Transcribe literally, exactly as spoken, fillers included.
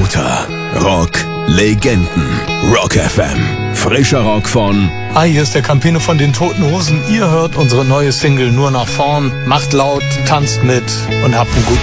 lauter. Rock Legenden. Rock F M. Frischer Rock von... Hi, hier ist der Campino von den Toten Hosen. Ihr hört unsere neue Single Nur nach vorn. Macht laut, tanzt mit und habt einen guten